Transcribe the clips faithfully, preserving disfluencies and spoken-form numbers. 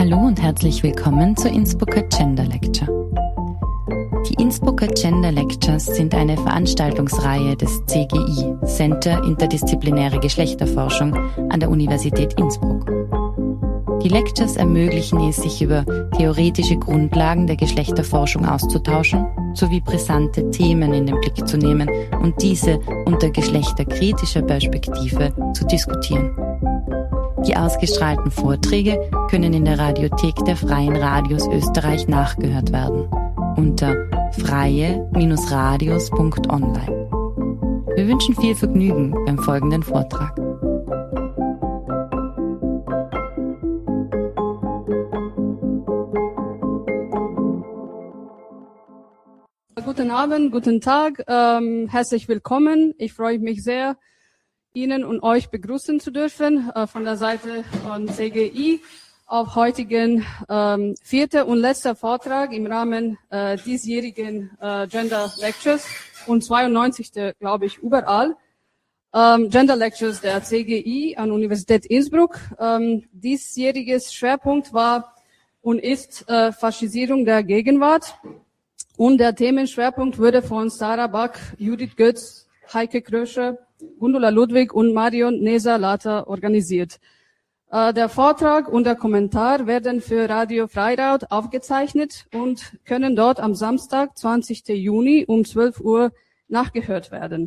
Hallo und herzlich willkommen zur Innsbrucker Gender Lecture. Die Innsbrucker Gender Lectures sind eine Veranstaltungsreihe des C G I, Center Interdisziplinäre Geschlechterforschung an der Universität Innsbruck. Die Lectures ermöglichen es, sich über theoretische Grundlagen der Geschlechterforschung auszutauschen, sowie brisante Themen in den Blick zu nehmen und diese unter geschlechterkritischer Perspektive zu diskutieren. Die ausgestrahlten Vorträge können in der Radiothek der Freien Radios Österreich nachgehört werden unter freie Radios punkt online. Wir wünschen viel Vergnügen beim folgenden Vortrag. Guten Abend, guten Tag, ähm, herzlich willkommen. Ich freue mich sehr, Ihnen und euch begrüßen zu dürfen äh, von der Seite von C G I auf heutigen ähm, vierter und letzter Vortrag im Rahmen äh, diesjährigen äh, Gender Lectures und zweiundneunzigste glaube ich, überall. Ähm, Gender Lectures der C G I an Universität Innsbruck. Ähm, diesjähriges Schwerpunkt war und ist äh, Faschisierung der Gegenwart. Und der Themenschwerpunkt wurde von Sarah Bach, Judith Götz, Heike Krösche, Gundula Ludwig und Marion Neser-Later organisiert. Äh, der Vortrag und der Kommentar werden für Radio Freiraud aufgezeichnet und können dort am Samstag, zwanzigsten Juni um zwölf Uhr nachgehört werden.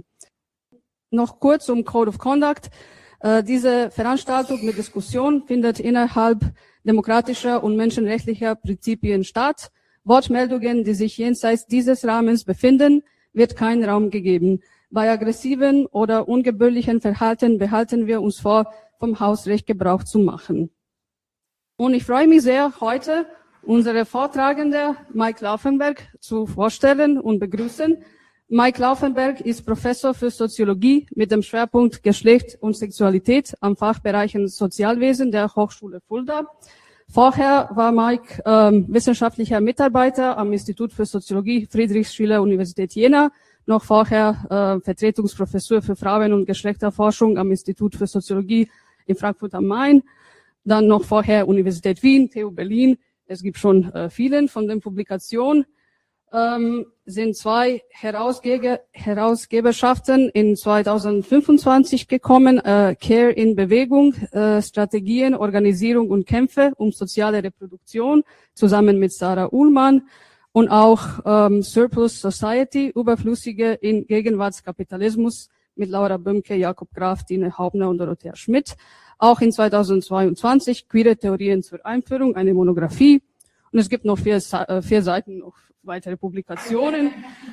Noch kurz um Code of Conduct. Äh, diese Veranstaltung mit Diskussion findet innerhalb demokratischer und menschenrechtlicher Prinzipien statt. Wortmeldungen, die sich jenseits dieses Rahmens befinden, wird kein Raum gegeben. Bei aggressiven oder ungebührlichen Verhalten behalten wir uns vor, vom Hausrecht Gebrauch zu machen. Und ich freue mich sehr, heute unsere Vortragende Mike Laufenberg zu vorstellen und begrüßen. Mike Laufenberg ist Professor für Soziologie mit dem Schwerpunkt Geschlecht und Sexualität am Fachbereich Sozialwesen der Hochschule Fulda. Vorher war Mike ähm, wissenschaftlicher Mitarbeiter am Institut für Soziologie Friedrich-Schiller-Universität Jena, noch vorher äh, Vertretungsprofessor für Frauen- und Geschlechterforschung am Institut für Soziologie in Frankfurt am Main, dann noch vorher Universität Wien, T U Berlin. Es gibt schon äh, vielen von den Publikationen. Ähm, sind zwei Herausge- Herausgeberschaften in zweitausendfünfundzwanzig gekommen, äh, Care in Bewegung, äh, Strategien, Organisierung und Kämpfe um soziale Reproduktion, zusammen mit Sarah Uhlmann, und auch ähm, Surplus Society, Überflüssige in Gegenwartskapitalismus, mit Laura Böhmke, Jakob Graf, Dine Haubner und Dorothea Schmidt. Auch in zweitausendzweiundzwanzig Queere Theorien zur Einführung, eine Monographie. Und es gibt noch vier, äh, vier Seiten, noch weitere Publikationen.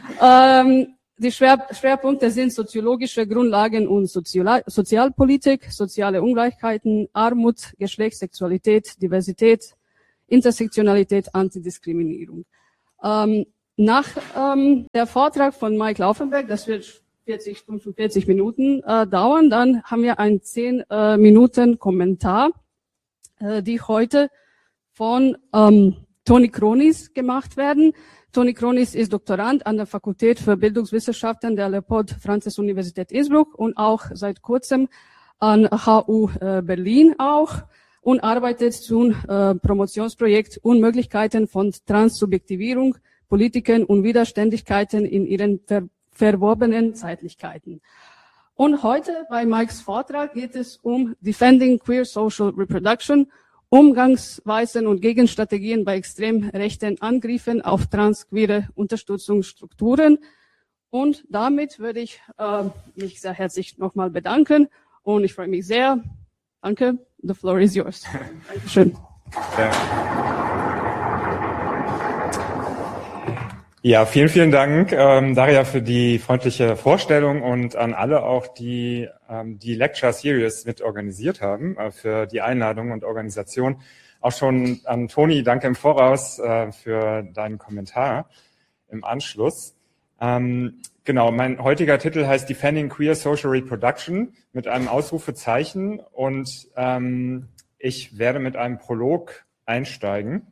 Ähm, die Schwer Schwerpunkte sind soziologische Grundlagen und Sozial Sozialpolitik, soziale Ungleichheiten, Armut, Geschlecht, Sexualität, Diversität, Intersektionalität, Antidiskriminierung. Ähm, nach ähm, der Vortrag von Mike Laufenberg, das wird vierzig, fünfundvierzig Minuten äh, dauern, dann haben wir einen zehn äh, Minuten Kommentar, äh, die heute von ähm, Toni Kronis gemacht werden. Toni Kronis ist Doktorand an der Fakultät für Bildungswissenschaften der Leopold-Franzens-Universität Innsbruck und auch seit kurzem an H U äh, Berlin auch und arbeitet zum äh, Promotionsprojekt Unmöglichkeiten von Transsubjektivierung, Politiken und Widerständigkeiten in ihren ver verwobenen Zeitlichkeiten. Und heute bei Mikes Vortrag geht es um Defending Queer Social Reproduction, Umgangsweisen und Gegenstrategien bei extrem rechten Angriffen auf transqueere Unterstützungsstrukturen. Und damit würde ich äh, mich sehr herzlich nochmal bedanken und ich freue mich sehr. Danke, the floor is yours. Dankeschön. Ja, vielen, vielen Dank, ähm, Daria, für die freundliche Vorstellung und an alle auch, die ähm, die Lecture Series mit organisiert haben, äh, für die Einladung und Organisation. Auch schon an Toni, danke im Voraus äh, für deinen Kommentar im Anschluss. Ähm, genau, mein heutiger Titel heißt Defending Queer Social Reproduction mit einem Ausrufezeichen und ähm, ich werde mit einem Prolog einsteigen.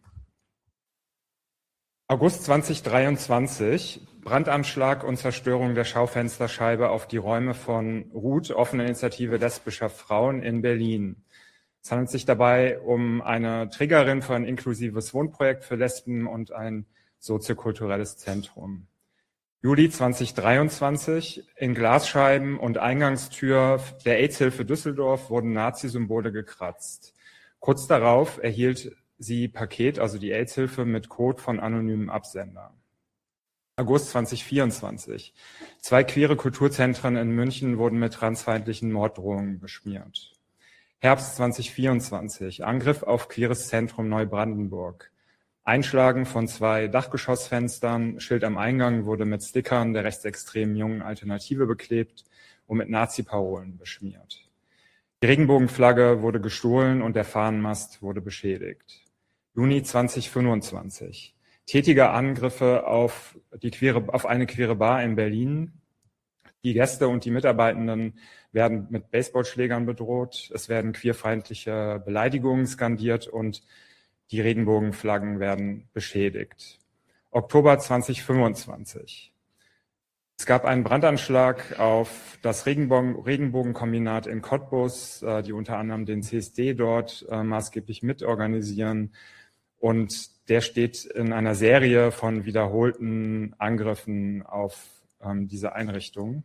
August zweitausenddreiundzwanzig, Brandanschlag und Zerstörung der Schaufensterscheibe auf die Räume von R U T, offene Initiative lesbischer Frauen in Berlin. Es handelt sich dabei um eine Trägerin für ein inklusives Wohnprojekt für Lesben und ein soziokulturelles Zentrum. Juli zweitausenddreiundzwanzig, in Glasscheiben und Eingangstür der AIDS-Hilfe Düsseldorf wurden Nazi-Symbole gekratzt. Kurz darauf erhielt sie Paket, also die AIDS-Hilfe, mit Code von anonymen Absender. August zweitausendvierundzwanzig. Zwei queere Kulturzentren in München wurden mit transfeindlichen Morddrohungen beschmiert. Herbst zweitausendvierundzwanzig. Angriff auf queeres Zentrum Neubrandenburg. Einschlagen von zwei Dachgeschossfenstern. Schild am Eingang wurde mit Stickern der rechtsextremen Jungen Alternative beklebt und mit Nazi-Parolen beschmiert. Die Regenbogenflagge wurde gestohlen und der Fahnenmast wurde beschädigt. Juni zweitausendfünfundzwanzig. Tätige Angriffe auf, die queere, auf eine queere Bar in Berlin. Die Gäste und die Mitarbeitenden werden mit Baseballschlägern bedroht. Es werden queerfeindliche Beleidigungen skandiert und die Regenbogenflaggen werden beschädigt. Oktober zweitausendfünfundzwanzig. Es gab einen Brandanschlag auf das Regenbogen, Regenbogenkombinat in Cottbus, äh, die unter anderem den C S D dort äh, maßgeblich mitorganisieren. Und der steht in einer Serie von wiederholten Angriffen auf ähm, diese Einrichtung.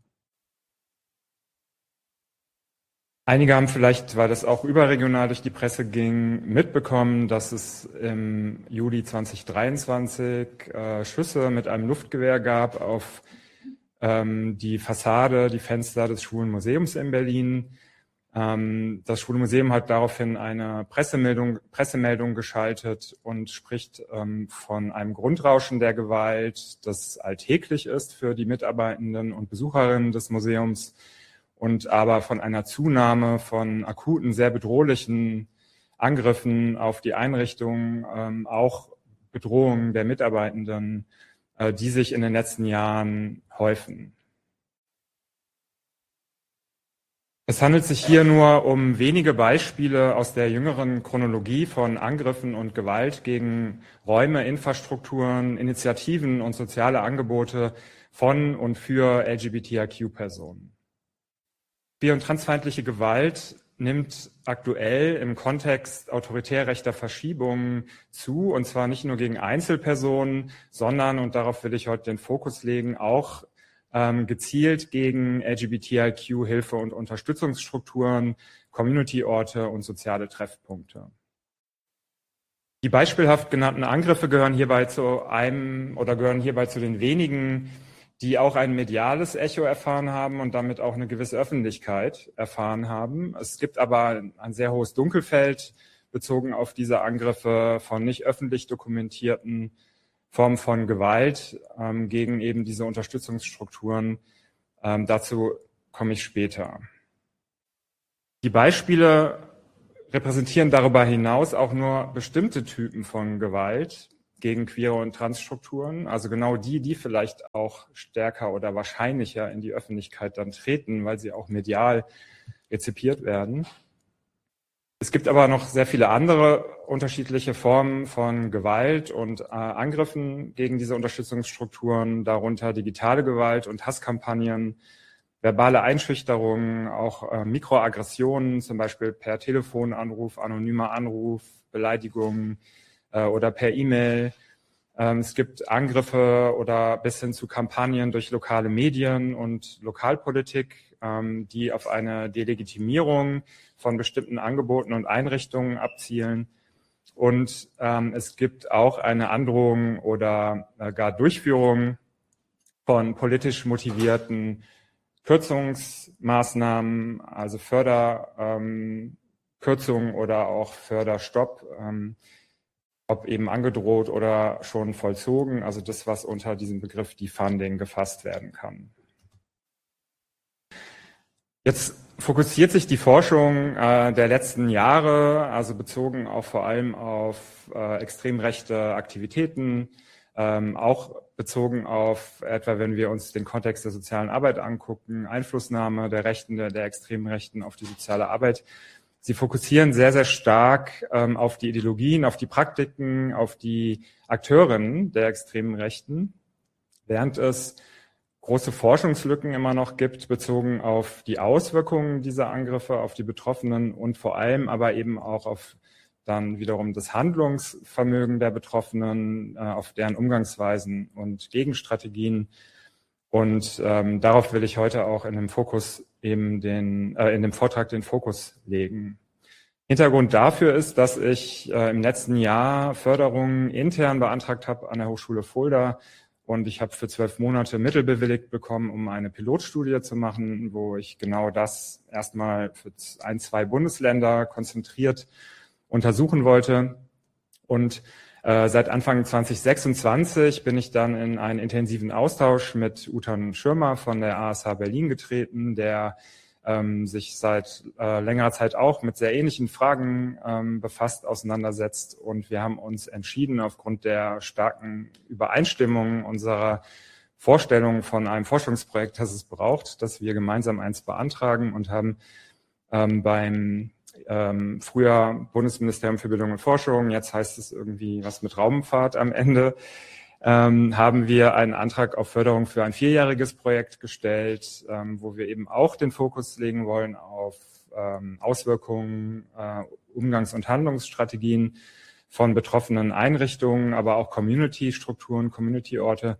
Einige haben vielleicht, weil das auch überregional durch die Presse ging, mitbekommen, dass es im Juli zweitausenddreiundzwanzig äh, Schüsse mit einem Luftgewehr gab auf ähm, die Fassade, die Fenster des Schwulen Museums in Berlin. Ähm, das Schwule Museum hat daraufhin eine Pressemeldung, Pressemeldung geschaltet und spricht ähm, von einem Grundrauschen der Gewalt, das alltäglich ist für die Mitarbeitenden und Besucherinnen des Museums, und aber von einer Zunahme von akuten, sehr bedrohlichen Angriffen auf die Einrichtung, ähm, auch Bedrohungen der Mitarbeitenden, äh, die sich in den letzten Jahren häufen. Es handelt sich hier nur um wenige Beispiele aus der jüngeren Chronologie von Angriffen und Gewalt gegen Räume, Infrastrukturen, Initiativen und soziale Angebote von und für L G B T I Q-Personen. Queer- und transfeindliche Gewalt nimmt aktuell im Kontext autoritär rechter Verschiebungen zu, und zwar nicht nur gegen Einzelpersonen, sondern, und darauf will ich heute den Fokus legen, auch ähm, gezielt gegen L G B T I Q-Hilfe- und Unterstützungsstrukturen, Community-Orte und soziale Treffpunkte. Die beispielhaft genannten Angriffe gehören hierbei zu einem oder gehören hierbei zu den wenigen, die auch ein mediales Echo erfahren haben und damit auch eine gewisse Öffentlichkeit erfahren haben. Es gibt aber ein sehr hohes Dunkelfeld bezogen auf diese Angriffe von nicht öffentlich dokumentierten Formen von Gewalt ähm, gegen eben diese Unterstützungsstrukturen. Ähm, dazu komme ich später. Die Beispiele repräsentieren darüber hinaus auch nur bestimmte Typen von Gewalt gegen queere und Transstrukturen, also genau die, die vielleicht auch stärker oder wahrscheinlicher in die Öffentlichkeit dann treten, weil sie auch medial rezipiert werden. Es gibt aber noch sehr viele andere unterschiedliche Formen von Gewalt und äh, Angriffen gegen diese Unterstützungsstrukturen, darunter digitale Gewalt und Hasskampagnen, verbale Einschüchterungen, auch äh, Mikroaggressionen, zum Beispiel per Telefonanruf, anonymer Anruf, Beleidigungen, oder per E-Mail. Es gibt Angriffe oder bis hin zu Kampagnen durch lokale Medien und Lokalpolitik, die auf eine Delegitimierung von bestimmten Angeboten und Einrichtungen abzielen. Und es gibt auch eine Androhung oder gar Durchführung von politisch motivierten Kürzungsmaßnahmen, also Förderkürzungen oder auch Förderstopp, ob eben angedroht oder schon vollzogen, also das, was unter diesem Begriff Defunding gefasst werden kann. Jetzt fokussiert sich die Forschung äh, der letzten Jahre, also bezogen auch vor allem auf äh, extrem rechte Aktivitäten, ähm, auch bezogen auf etwa, wenn wir uns den Kontext der sozialen Arbeit angucken, Einflussnahme der Rechten, der, der extremen Rechten auf die soziale Arbeit. Sie fokussieren sehr, sehr stark ähm, auf die Ideologien, auf die Praktiken, auf die Akteurinnen der extremen Rechten, während es große Forschungslücken immer noch gibt, bezogen auf die Auswirkungen dieser Angriffe auf die Betroffenen und vor allem aber eben auch auf dann wiederum das Handlungsvermögen der Betroffenen, äh, auf deren Umgangsweisen und Gegenstrategien. Und ähm, darauf will ich heute auch in dem Fokus eben den, äh, in dem Vortrag den Fokus legen. Hintergrund dafür ist, dass ich äh, im letzten Jahr Förderungen intern beantragt habe an der Hochschule Fulda. Und ich habe für zwölf Monate Mittel bewilligt bekommen, um eine Pilotstudie zu machen, wo ich genau das erstmal für ein, zwei Bundesländer konzentriert untersuchen wollte. Und äh, seit Anfang zwanzig sechsundzwanzig bin ich dann in einen intensiven Austausch mit Utan Schirmer von der A S H Berlin getreten, der ähm, sich seit äh, längerer Zeit auch mit sehr ähnlichen Fragen ähm, befasst, auseinandersetzt. Und wir haben uns entschieden, aufgrund der starken Übereinstimmung unserer Vorstellung von einem Forschungsprojekt, das es braucht, dass wir gemeinsam eins beantragen und haben ähm, beim ähm, früher Bundesministerium für Bildung und Forschung, jetzt heißt es irgendwie was mit Raumfahrt am Ende, Ähm, haben wir einen Antrag auf Förderung für ein vierjähriges Projekt gestellt, ähm, wo wir eben auch den Fokus legen wollen auf ähm, Auswirkungen, äh, Umgangs- und Handlungsstrategien von betroffenen Einrichtungen, aber auch Community-Strukturen, Community-Orte.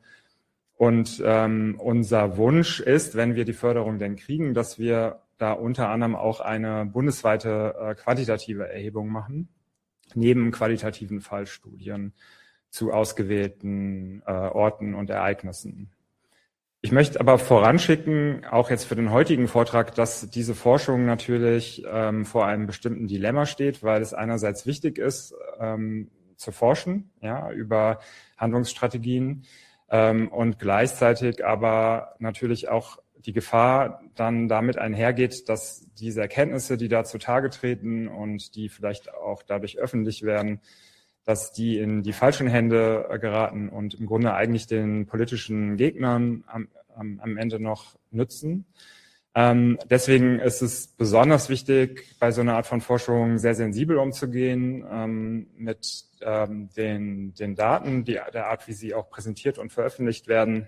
Und ähm, unser Wunsch ist, wenn wir die Förderung denn kriegen, dass wir da unter anderem auch eine bundesweite äh, quantitative Erhebung machen, neben qualitativen Fallstudien zu ausgewählten äh, Orten und Ereignissen. Ich möchte aber voranschicken, auch jetzt für den heutigen Vortrag, dass diese Forschung natürlich ähm, vor einem bestimmten Dilemma steht, weil es einerseits wichtig ist, ähm, zu forschen, ja, über Handlungsstrategien ähm, und gleichzeitig aber natürlich auch die Gefahr dann damit einhergeht, dass diese Erkenntnisse, die da zutage treten und die vielleicht auch dadurch öffentlich werden, dass die in die falschen Hände geraten und im Grunde eigentlich den politischen Gegnern am, am, am Ende noch nützen. Ähm, deswegen ist es besonders wichtig, bei so einer Art von Forschung sehr sensibel umzugehen ähm, mit ähm, den, den Daten, die, der Art, wie sie auch präsentiert und veröffentlicht werden.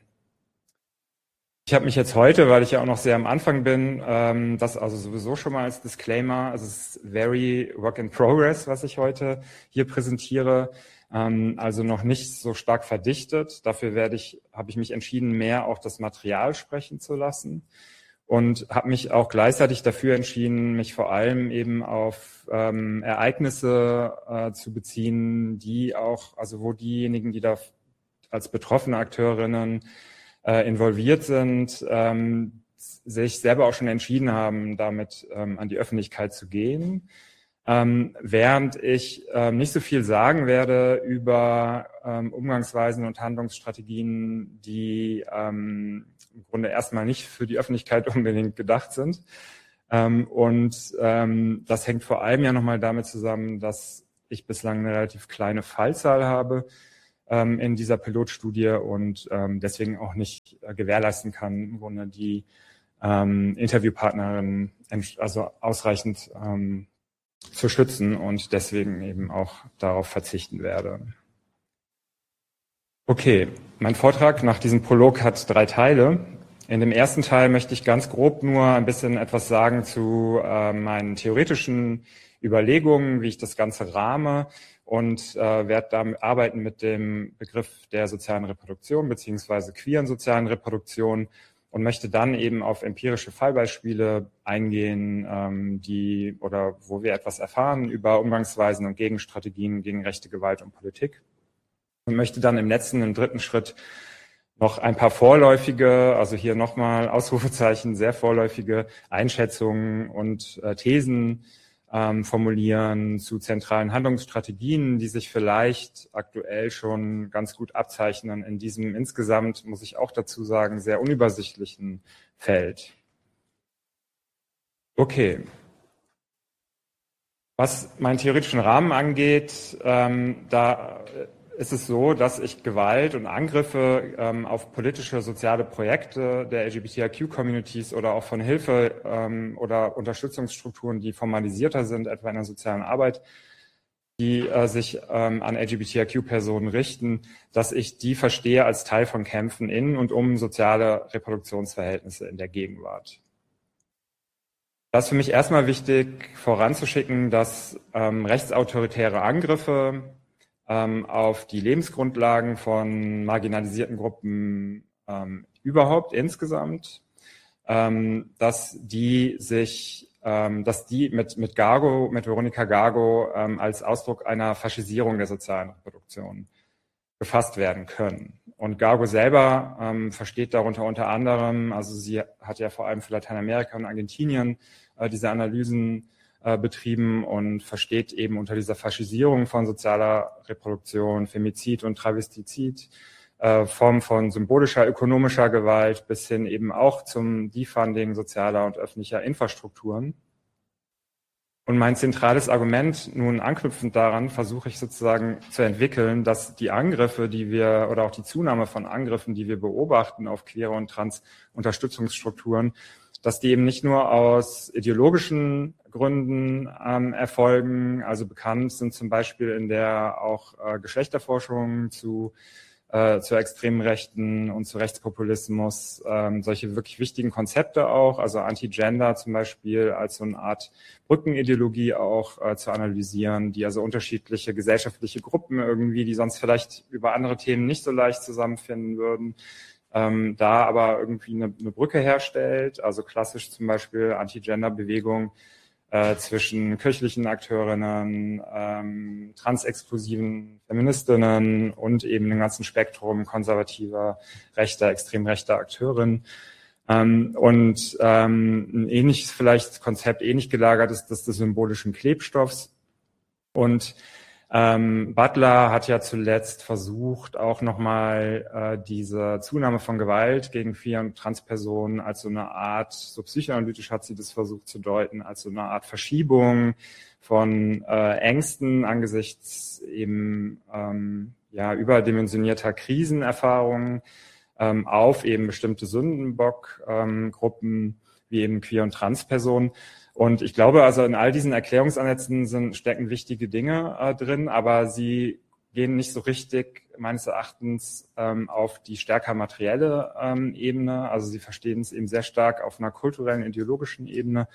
Ich habe mich jetzt heute, weil ich ja auch noch sehr am Anfang bin, ähm, das also sowieso schon mal als Disclaimer, also es ist very work in progress, was ich heute hier präsentiere, ähm, also noch nicht so stark verdichtet. Dafür werde ich, habe ich mich entschieden, mehr auch das Material sprechen zu lassen und habe mich auch gleichzeitig dafür entschieden, mich vor allem eben auf ähm, Ereignisse äh, zu beziehen, die auch, also wo diejenigen, die da als betroffene Akteurinnen involviert sind, ähm, sich selber auch schon entschieden haben, damit ähm, an die Öffentlichkeit zu gehen. Ähm, während ich ähm, nicht so viel sagen werde über ähm, Umgangsweisen und Handlungsstrategien, die ähm, im Grunde erstmal nicht für die Öffentlichkeit unbedingt gedacht sind. Ähm, und ähm, das hängt vor allem ja nochmal damit zusammen, dass ich bislang eine relativ kleine Fallzahl habe in dieser Pilotstudie und ähm, deswegen auch nicht äh, gewährleisten kann, im Grunde die ähm, Interviewpartnerin also ausreichend ähm, zu schützen und deswegen eben auch darauf verzichten werde. Okay, mein Vortrag nach diesem Prolog hat drei Teile. In dem ersten Teil möchte ich ganz grob nur ein bisschen etwas sagen zu äh, meinen theoretischen Überlegungen, wie ich das Ganze rahme, und äh, werde damit arbeiten mit dem Begriff der sozialen Reproduktion beziehungsweise queeren sozialen Reproduktion und möchte dann eben auf empirische Fallbeispiele eingehen, ähm, die oder wo wir etwas erfahren über Umgangsweisen und Gegenstrategien gegen rechte Gewalt und Politik und möchte dann im letzten, im dritten Schritt noch ein paar vorläufige, also hier nochmal Ausrufezeichen, sehr vorläufige Einschätzungen und äh, Thesen Ähm, formulieren zu zentralen Handlungsstrategien, die sich vielleicht aktuell schon ganz gut abzeichnen in diesem insgesamt, muss ich auch dazu sagen, sehr unübersichtlichen Feld. Okay. Was meinen theoretischen Rahmen angeht, ähm, da ist es so, dass ich Gewalt und Angriffe ähm, auf politische, soziale Projekte der L G B T I Q-Communities oder auch von Hilfe ähm, oder Unterstützungsstrukturen, die formalisierter sind, etwa in der sozialen Arbeit, die äh, sich ähm, an L G B T I Q-Personen richten, dass ich die verstehe als Teil von Kämpfen in und um soziale Reproduktionsverhältnisse in der Gegenwart. Das ist für mich erstmal wichtig, voranzuschicken, dass ähm, rechtsautoritäre Angriffe ähm, auf die Lebensgrundlagen von marginalisierten Gruppen ähm, überhaupt insgesamt, ähm, dass die sich ähm, dass die mit, mit Gago, mit Veronika Gago ähm, als Ausdruck einer Faschisierung der sozialen Reproduktion gefasst werden können. Und Gago selber ähm, versteht darunter unter anderem, also sie hat ja vor allem für Lateinamerika und Argentinien äh, diese Analysen äh, betrieben und versteht eben unter dieser Faschisierung von sozialer Reproduktion, Femizid und Travestizid, äh, Formen von symbolischer, ökonomischer Gewalt bis hin eben auch zum Defunding sozialer und öffentlicher Infrastrukturen. Und mein zentrales Argument, nun anknüpfend daran, versuche ich sozusagen zu entwickeln, dass die Angriffe, die wir, oder auch die Zunahme von Angriffen, die wir beobachten auf queere und trans Unterstützungsstrukturen, dass die eben nicht nur aus ideologischen Gründen ähm, erfolgen. Also bekannt sind zum Beispiel in der auch äh, Geschlechterforschung zu Äh, zu extremen Rechten und zu Rechtspopulismus, ähm, solche wirklich wichtigen Konzepte auch, also Anti-Gender zum Beispiel als so eine Art Brückenideologie auch äh, zu analysieren, die also unterschiedliche gesellschaftliche Gruppen irgendwie, die sonst vielleicht über andere Themen nicht so leicht zusammenfinden würden, ähm, da aber irgendwie eine, eine Brücke herstellt, also klassisch zum Beispiel Anti-Gender-Bewegung Äh, zwischen kirchlichen Akteurinnen, ähm, transexklusiven Feministinnen und eben dem ganzen Spektrum konservativer, rechter, extrem rechter Akteurinnen. Ähm, und ähm, ein ähnliches vielleicht Konzept, ähnlich gelagert ist das des symbolischen Klebstoffs. Und Ähm, Butler hat ja zuletzt versucht, auch nochmal äh, diese Zunahme von Gewalt gegen queer- und Transpersonen als so eine Art, so psychoanalytisch hat sie das versucht zu deuten, als so eine Art Verschiebung von äh, Ängsten angesichts eben ähm, ja überdimensionierter Krisenerfahrungen ähm, auf eben bestimmte Sündenbock-Gruppen ähm, wie eben queer- und Transpersonen. Und ich glaube, also in all diesen Erklärungsansätzen sind, stecken wichtige Dinge äh, drin, aber sie gehen nicht so richtig meines Erachtens ähm, auf die stärker materielle ähm, Ebene. Also sie verstehen es eben sehr stark auf einer kulturellen, ideologischen Ebene.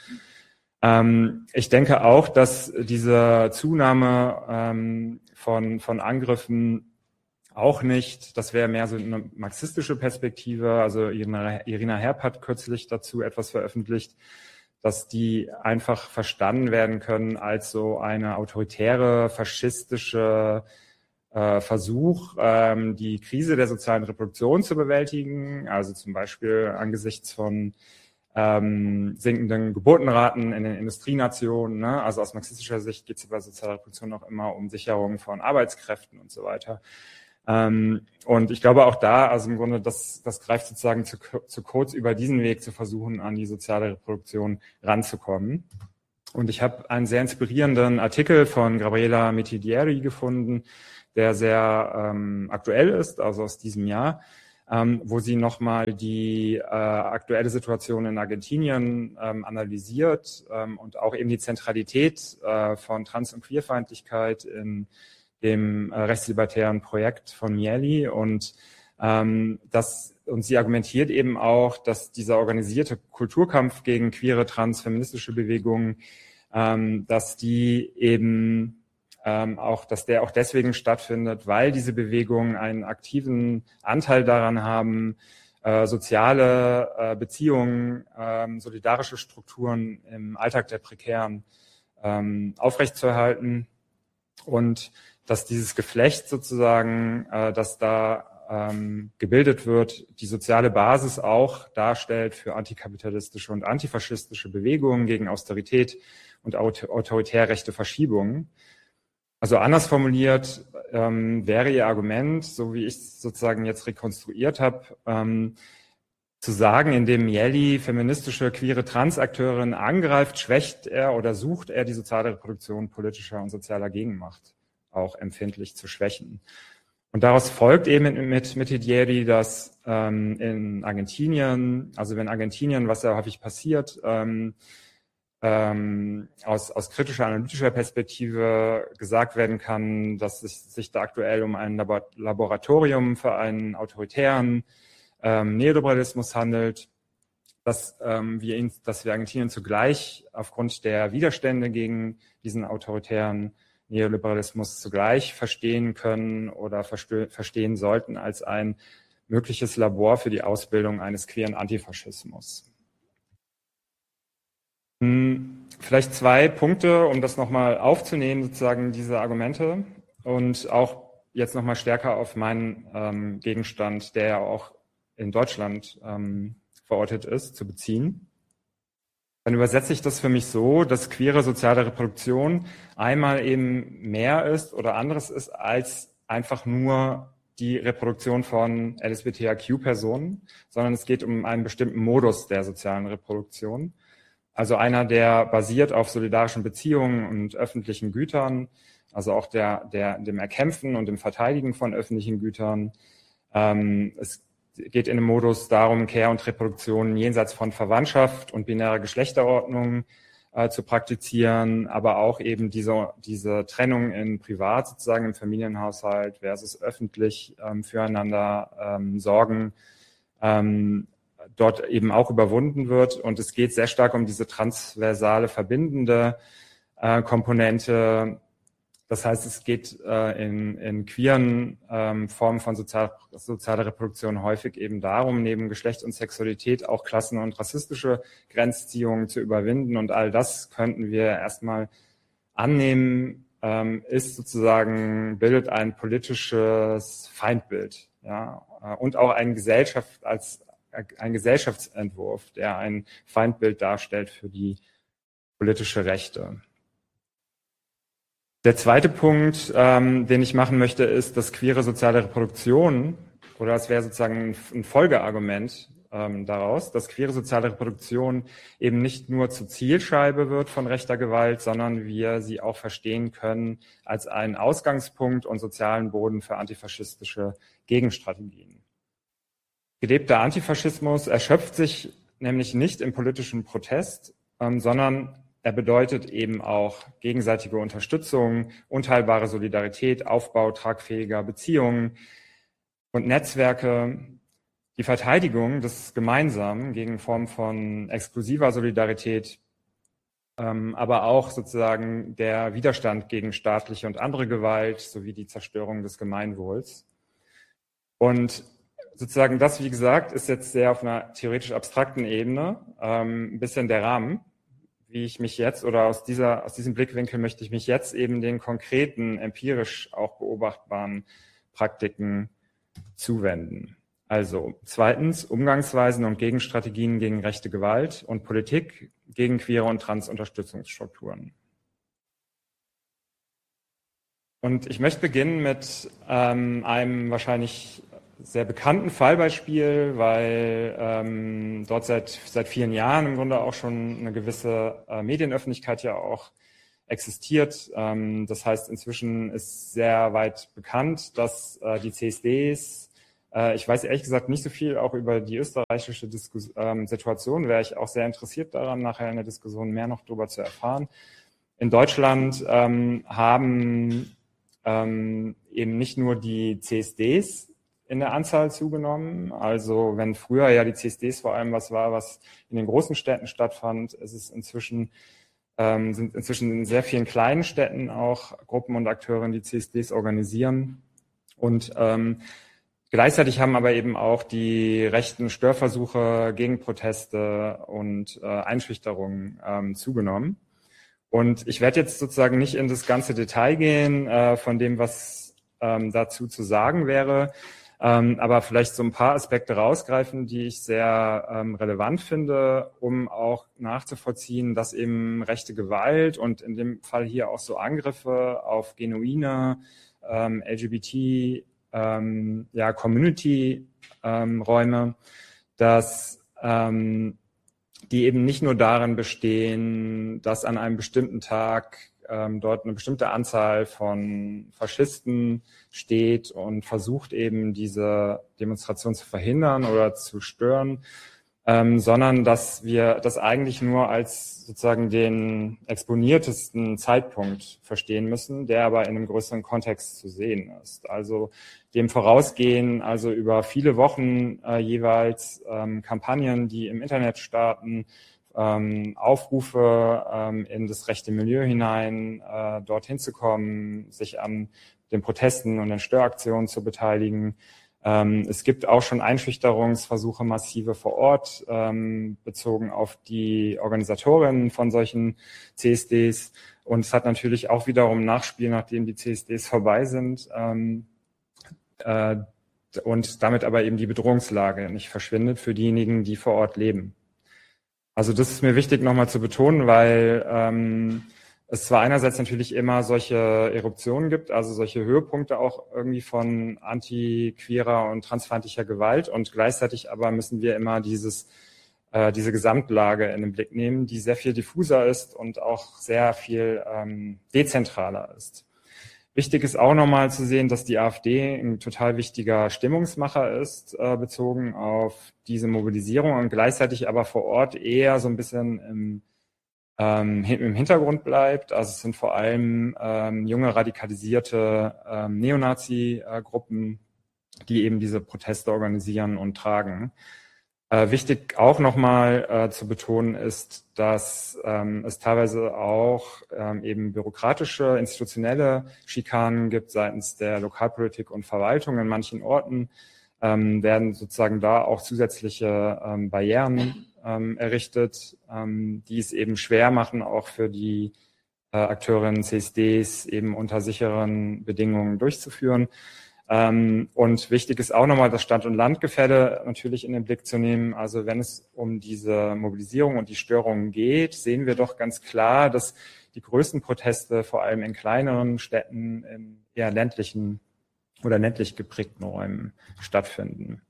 Ähm, ich denke auch, dass diese Zunahme ähm, von, von Angriffen auch nicht, das wäre mehr so eine marxistische Perspektive. Also Irina, Irina Herb hat kürzlich dazu etwas veröffentlicht, dass die einfach verstanden werden können als so eine autoritäre, faschistische äh, Versuch, ähm, die Krise der sozialen Reproduktion zu bewältigen, also zum Beispiel angesichts von ähm, sinkenden Geburtenraten in den Industrienationen. Ne? Also aus marxistischer Sicht geht es bei sozialer Reproduktion auch immer um Sicherung von Arbeitskräften und so weiter. Ähm, und ich glaube auch da, also im Grunde, das, das greift sozusagen zu, zu kurz, über diesen Weg zu versuchen, an die soziale Reproduktion ranzukommen. Und ich habe einen sehr inspirierenden Artikel von Gabriela Metidieri gefunden, der sehr ähm, aktuell ist, also aus diesem Jahr, ähm, wo sie nochmal die äh, aktuelle Situation in Argentinien ähm, analysiert ähm, und auch eben die Zentralität äh, von Trans- und Queerfeindlichkeit in dem äh, rechtslibertären Projekt von Mieli und ähm, das und sie argumentiert eben auch, dass dieser organisierte Kulturkampf gegen queere, trans, feministische Bewegungen, ähm, dass die eben ähm, auch, dass der auch deswegen stattfindet, weil diese Bewegungen einen aktiven Anteil daran haben, äh, soziale äh, Beziehungen, ähm, solidarische Strukturen im Alltag der Prekären ähm, aufrechtzuerhalten und dass dieses Geflecht sozusagen, äh, das da ähm, gebildet wird, die soziale Basis auch darstellt für antikapitalistische und antifaschistische Bewegungen gegen Austerität und autoritär rechte Verschiebungen. Also anders formuliert ähm, wäre ihr Argument, so wie ich es sozusagen jetzt rekonstruiert habe, ähm, zu sagen, indem Mieli feministische, queere Transakteurinnen angreift, schwächt er oder sucht er die soziale Reproduktion politischer und sozialer Gegenmacht auch empfindlich zu schwächen. Und daraus folgt eben mit Metidieri, dass ähm, in Argentinien, also wenn Argentinien, was ja häufig passiert, ähm, ähm, aus, aus kritischer, analytischer Perspektive gesagt werden kann, dass es sich da aktuell um ein Labor- Laboratorium für einen autoritären ähm, Neoliberalismus handelt, dass, ähm, wir ihn, dass wir Argentinien zugleich aufgrund der Widerstände gegen diesen autoritären Neoliberalismus zugleich verstehen können oder verste- verstehen sollten als ein mögliches Labor für die Ausbildung eines queeren Antifaschismus. Vielleicht zwei Punkte, um das nochmal aufzunehmen, sozusagen diese Argumente und auch jetzt nochmal stärker auf meinen ähm, Gegenstand, der ja auch in Deutschland ähm, verortet ist, zu beziehen. Dann übersetze ich das für mich so, dass queere soziale Reproduktion einmal eben mehr ist oder anderes ist als einfach nur die Reproduktion von L S B T I Q-Personen, sondern es geht um einen bestimmten Modus der sozialen Reproduktion. Also einer, der basiert auf solidarischen Beziehungen und öffentlichen Gütern, also auch der, der, dem Erkämpfen und dem Verteidigen von öffentlichen Gütern. Ähm, es geht in dem Modus darum, Care und Reproduktion jenseits von Verwandtschaft und binärer Geschlechterordnung äh, zu praktizieren, aber auch eben diese, diese Trennung in privat, sozusagen im Familienhaushalt versus öffentlich ähm, füreinander ähm, sorgen, ähm, dort eben auch überwunden wird. Und es geht sehr stark um diese transversale, verbindende äh, Komponente. Das heißt, es geht äh, in, in queeren ähm, Formen von sozial, sozialer Reproduktion häufig eben darum, neben Geschlecht und Sexualität auch Klassen- und rassistische Grenzziehungen zu überwinden. Und all das könnten wir erstmal annehmen, ähm, ist sozusagen, bildet ein politisches Feindbild, ja, und auch eine Gesellschaft als ein Gesellschaftsentwurf, der ein Feindbild darstellt für die politische Rechte. Der zweite Punkt, ähm, den ich machen möchte, ist, dass queere soziale Reproduktion, oder das wäre sozusagen ein Folgeargument ähm, daraus, dass queere soziale Reproduktion eben nicht nur zur Zielscheibe wird von rechter Gewalt, sondern wir sie auch verstehen können als einen Ausgangspunkt und sozialen Boden für antifaschistische Gegenstrategien. Gelebter Antifaschismus erschöpft sich nämlich nicht im politischen Protest, ähm, sondern er bedeutet eben auch gegenseitige Unterstützung, unteilbare Solidarität, Aufbau tragfähiger Beziehungen und Netzwerke, die Verteidigung des Gemeinsamen gegen Formen von exklusiver Solidarität, ähm, aber auch sozusagen der Widerstand gegen staatliche und andere Gewalt sowie die Zerstörung des Gemeinwohls. Und sozusagen das, wie gesagt, ist jetzt sehr auf einer theoretisch abstrakten Ebene, ähm, ein bisschen der Rahmen, wie ich mich jetzt oder aus dieser, aus diesem Blickwinkel möchte ich mich jetzt eben den konkreten, empirisch auch beobachtbaren Praktiken zuwenden. Also zweitens Umgangsweisen und Gegenstrategien gegen rechte Gewalt und Politik gegen queere und Trans-Unterstützungsstrukturen. Und ich möchte beginnen mit ähm, einem wahrscheinlich sehr bekannten Fallbeispiel, weil ähm, dort seit seit vielen Jahren im Grunde auch schon eine gewisse äh, Medienöffentlichkeit ja auch existiert. Ähm, das heißt, inzwischen ist sehr weit bekannt, dass äh, die C S Ds, äh, ich weiß ehrlich gesagt nicht so viel auch über die österreichische Diskus ähm, Situation, wäre ich auch sehr interessiert daran, nachher in der Diskussion mehr noch darüber zu erfahren. In Deutschland ähm, haben ähm, eben nicht nur die C S Ds in der Anzahl zugenommen. Also wenn früher ja die C S Ds vor allem was war, was in den großen Städten stattfand, ist es inzwischen, ähm, sind inzwischen in sehr vielen kleinen Städten auch Gruppen und Akteure, die C S Ds organisieren. Und ähm, gleichzeitig haben aber eben auch die rechten Störversuche, Gegenproteste und äh, Einschüchterungen ähm, zugenommen. Und ich werde jetzt sozusagen nicht in das ganze Detail gehen äh, von dem, was ähm, dazu zu sagen wäre, Ähm, aber vielleicht so ein paar Aspekte rausgreifen, die ich sehr ähm, relevant finde, um auch nachzuvollziehen, dass eben rechte Gewalt und in dem Fall hier auch so Angriffe auf genuine ähm, L G B T ähm, ja, Community-Räume, ähm, dass ähm, die eben nicht nur darin bestehen, dass an einem bestimmten Tag ähm, dort eine bestimmte Anzahl von Faschisten steht und versucht eben diese Demonstration zu verhindern oder zu stören, ähm, sondern dass wir das eigentlich nur als sozusagen den exponiertesten Zeitpunkt verstehen müssen, der aber in einem größeren Kontext zu sehen ist. Also dem vorausgehen, also über viele Wochen äh, jeweils ähm, Kampagnen, die im Internet starten, ähm, Aufrufe ähm, in das rechte Milieu hinein, äh, dorthin zu kommen, sich an den Protesten und den Störaktionen zu beteiligen. Ähm, es gibt auch schon Einschüchterungsversuche, massive vor Ort, ähm, bezogen auf die Organisatorinnen von solchen C S Ds. Und es hat natürlich auch wiederum Nachspiel, nachdem die C S Ds vorbei sind, ähm, äh, und damit aber eben die Bedrohungslage nicht verschwindet für diejenigen, die vor Ort leben. Also das ist mir wichtig nochmal zu betonen, weil ähm, es zwar einerseits natürlich immer solche Eruptionen gibt, also solche Höhepunkte auch irgendwie von anti-queerer und transfeindlicher Gewalt, und gleichzeitig aber müssen wir immer dieses äh, diese Gesamtlage in den Blick nehmen, die sehr viel diffuser ist und auch sehr viel ähm, dezentraler ist. Wichtig ist auch nochmal zu sehen, dass die AfD ein total wichtiger Stimmungsmacher ist, äh, bezogen auf diese Mobilisierung, und gleichzeitig aber vor Ort eher so ein bisschen im, ähm, im Hintergrund bleibt. Also es sind vor allem ähm, junge radikalisierte ähm, Neonazi-Gruppen, die eben diese Proteste organisieren und tragen. Äh, wichtig auch nochmal äh, zu betonen ist, dass ähm, es teilweise auch ähm, eben bürokratische, institutionelle Schikanen gibt seitens der Lokalpolitik und Verwaltung. In manchen Orten ähm, werden sozusagen da auch zusätzliche ähm, Barrieren ähm, errichtet, ähm, die es eben schwer machen, auch für die äh, Akteurinnen C S Ds eben unter sicheren Bedingungen durchzuführen. Ähm, und wichtig ist auch nochmal das Stadt- und Landgefälle natürlich in den Blick zu nehmen. Also wenn es um diese Mobilisierung und die Störungen geht, sehen wir doch ganz klar, dass die größten Proteste vor allem in kleineren Städten, in eher ländlichen oder ländlich geprägten Räumen stattfinden.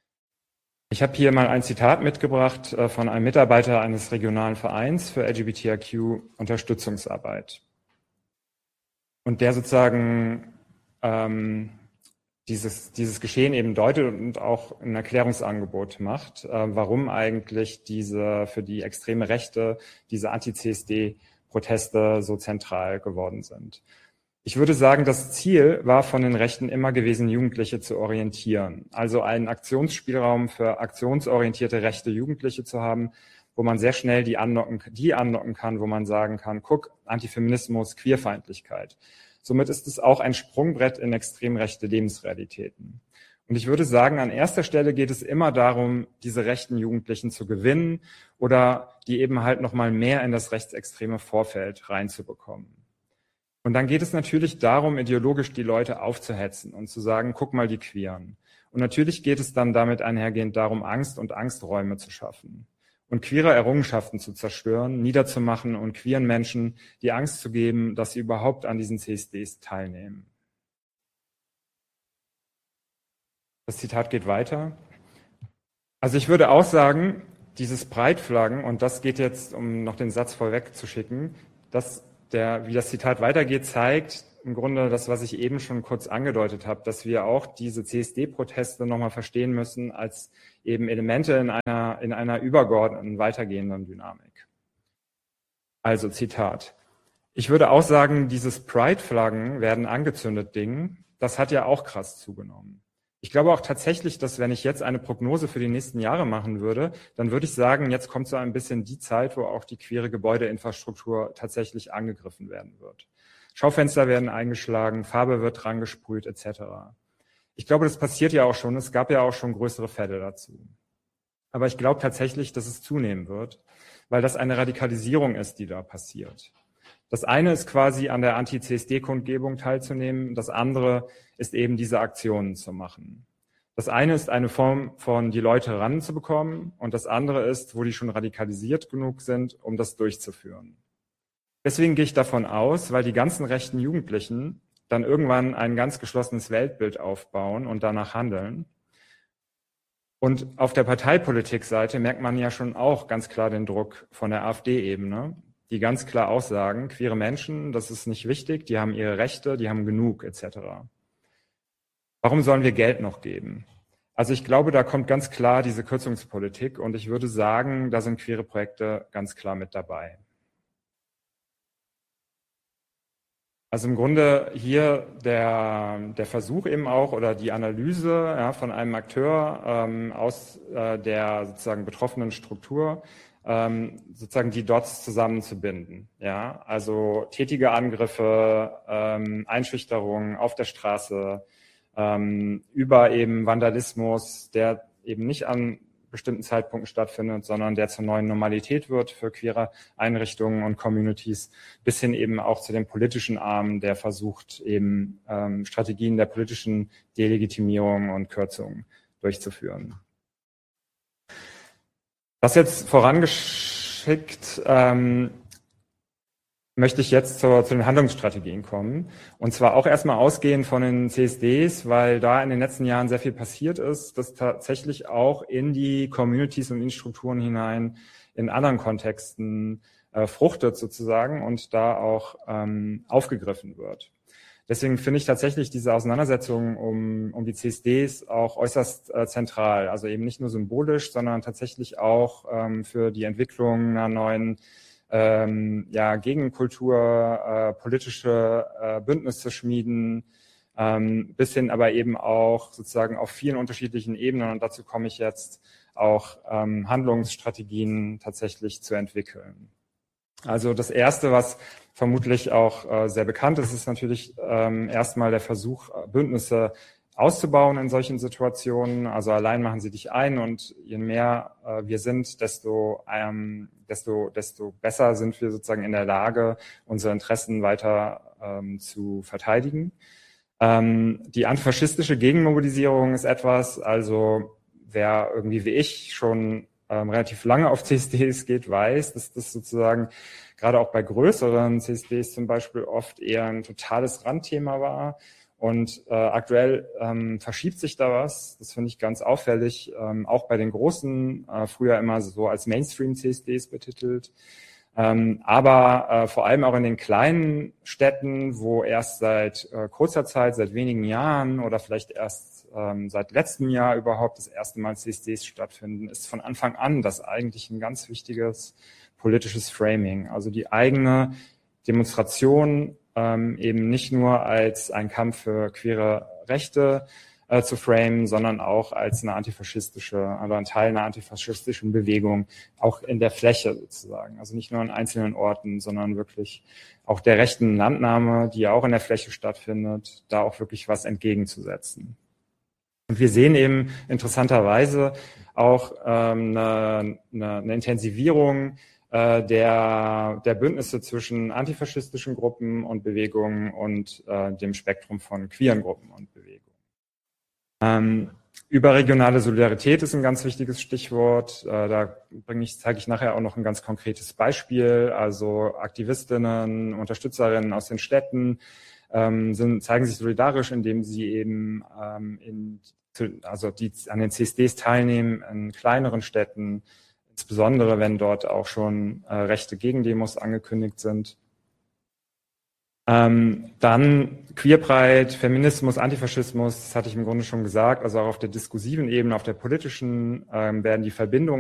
Ich habe hier mal ein Zitat mitgebracht äh, von einem Mitarbeiter eines regionalen Vereins für L G B T I Q-Unterstützungsarbeit. Und der sozusagen ähm, dieses, dieses Geschehen eben deutet und auch ein Erklärungsangebot macht, äh, warum eigentlich diese für die extreme Rechte, diese Anti-C S D-Proteste so zentral geworden sind. Ich würde sagen, das Ziel war von den Rechten immer gewesen, Jugendliche zu orientieren. Also einen Aktionsspielraum für aktionsorientierte rechte Jugendliche zu haben, wo man sehr schnell die anlocken, die anlocken kann, wo man sagen kann, guck, Antifeminismus, Queerfeindlichkeit. Somit ist es auch ein Sprungbrett in extrem rechte Lebensrealitäten. Und ich würde sagen, an erster Stelle geht es immer darum, diese rechten Jugendlichen zu gewinnen oder die eben halt nochmal mehr in das rechtsextreme Vorfeld reinzubekommen. Und dann geht es natürlich darum, ideologisch die Leute aufzuhetzen und zu sagen, guck mal die Queeren. Und natürlich geht es dann damit einhergehend darum, Angst und Angsträume zu schaffen und queere Errungenschaften zu zerstören, niederzumachen und queeren Menschen die Angst zu geben, dass sie überhaupt an diesen C S Ds teilnehmen. Das Zitat geht weiter. Also ich würde auch sagen, dieses Breitflaggen, und das geht jetzt, um noch den Satz vorwegzuschicken, dass der, wie das Zitat weitergeht, zeigt im Grunde das, was ich eben schon kurz angedeutet habe, dass wir auch diese C S D-Proteste nochmal verstehen müssen als eben Elemente in einer, in einer übergeordneten, weitergehenden Dynamik. Also Zitat. Ich würde auch sagen, dieses Pride-Flaggen werden angezündet Ding, das hat ja auch krass zugenommen. Ich glaube auch tatsächlich, dass wenn ich jetzt eine Prognose für die nächsten Jahre machen würde, dann würde ich sagen, jetzt kommt so ein bisschen die Zeit, wo auch die queere Gebäudeinfrastruktur tatsächlich angegriffen werden wird. Schaufenster werden eingeschlagen, Farbe wird dran gesprüht et cetera. Ich glaube, das passiert ja auch schon. Es gab ja auch schon größere Fälle dazu. Aber ich glaube tatsächlich, dass es zunehmen wird, weil das eine Radikalisierung ist, die da passiert. Das eine ist quasi an der Anti-C S D-Kundgebung teilzunehmen. Das andere ist eben diese Aktionen zu machen. Das eine ist eine Form von die Leute ranzubekommen und das andere ist, wo die schon radikalisiert genug sind, um das durchzuführen. Deswegen gehe ich davon aus, weil die ganzen rechten Jugendlichen dann irgendwann ein ganz geschlossenes Weltbild aufbauen und danach handeln. Und auf der Parteipolitikseite merkt man ja schon auch ganz klar den Druck von der AfD-Ebene, die ganz klar aussagen, queere Menschen, das ist nicht wichtig, die haben ihre Rechte, die haben genug et cetera. Warum sollen wir Geld noch geben? Also ich glaube, da kommt ganz klar diese Kürzungspolitik und ich würde sagen, da sind queere Projekte ganz klar mit dabei. Also im Grunde hier der, der Versuch eben auch oder die Analyse ja, von einem Akteur ähm, aus äh, der sozusagen betroffenen Struktur, ähm, sozusagen die Dots zusammenzubinden. Ja? Also tätige Angriffe, ähm, Einschüchterungen auf der Straße, ähm, über eben Vandalismus, der eben nicht an bestimmten Zeitpunkten stattfindet, sondern der zur neuen Normalität wird für queere Einrichtungen und Communities, bis hin eben auch zu dem politischen Arm, der versucht, eben ähm, Strategien der politischen Delegitimierung und Kürzung durchzuführen. Das jetzt vorangeschickt, ähm, möchte ich jetzt zur, zu den Handlungsstrategien kommen. Und zwar auch erstmal ausgehend von den C S Ds, weil da in den letzten Jahren sehr viel passiert ist, das tatsächlich auch in die Communities und in Strukturen hinein in anderen Kontexten äh, fruchtet sozusagen und da auch ähm, aufgegriffen wird. Deswegen finde ich tatsächlich diese Auseinandersetzung um, um die C S Ds auch äußerst äh, zentral. Also eben nicht nur symbolisch, sondern tatsächlich auch ähm, für die Entwicklung einer neuen Ähm, ja, Gegenkultur, äh, politische äh, Bündnisse schmieden, ähm, bis hin aber eben auch sozusagen auf vielen unterschiedlichen Ebenen, und dazu komme ich jetzt, auch ähm, Handlungsstrategien tatsächlich zu entwickeln. Also das Erste, was vermutlich auch äh, sehr bekannt ist, ist natürlich ähm, erstmal der Versuch, Bündnisse auszubauen in solchen Situationen. Also allein machen sie dich ein, und je mehr äh, wir sind, desto, ähm, desto, desto besser sind wir sozusagen in der Lage, unsere Interessen weiter ähm, zu verteidigen. Ähm, die antifaschistische Gegenmobilisierung ist etwas, also wer irgendwie wie ich schon ähm, relativ lange auf C S Ds geht, weiß, dass das sozusagen gerade auch bei größeren C S Ds zum Beispiel oft eher ein totales Randthema war. Und äh, aktuell ähm, verschiebt sich da was. Das finde ich ganz auffällig, ähm, auch bei den großen, äh, früher immer so als Mainstream-C S Ds betitelt. Ähm, aber äh, vor allem auch in den kleinen Städten, wo erst seit äh, kurzer Zeit, seit wenigen Jahren oder vielleicht erst ähm, seit letztem Jahr überhaupt das erste Mal C S Ds stattfinden, ist von Anfang an das eigentlich ein ganz wichtiges politisches Framing. Also die eigene Demonstration ähm, eben nicht nur als ein Kampf für queere Rechte äh, zu framen, sondern auch als eine antifaschistische, oder ein Teil einer antifaschistischen Bewegung, auch in der Fläche sozusagen. Also nicht nur an einzelnen Orten, sondern wirklich auch der rechten Landnahme, die ja auch in der Fläche stattfindet, da auch wirklich was entgegenzusetzen. Und wir sehen eben interessanterweise auch ähm, eine, eine, eine Intensivierung Der, der Bündnisse zwischen antifaschistischen Gruppen und Bewegungen und äh, dem Spektrum von queeren Gruppen und Bewegungen. Ähm, überregionale Solidarität ist ein ganz wichtiges Stichwort. Äh, da bringe ich, zeige ich nachher auch noch ein ganz konkretes Beispiel. Also Aktivistinnen, Unterstützerinnen aus den Städten ähm, sind, zeigen sich solidarisch, indem sie eben ähm, in, also die an den C S Ds teilnehmen in kleineren Städten, insbesondere wenn dort auch schon äh, rechte Gegendemos angekündigt sind. Ähm, dann Queerpride, Feminismus, Antifaschismus, das hatte ich im Grunde schon gesagt, also auch auf der diskursiven Ebene, auf der politischen ähm, werden die Verbindungen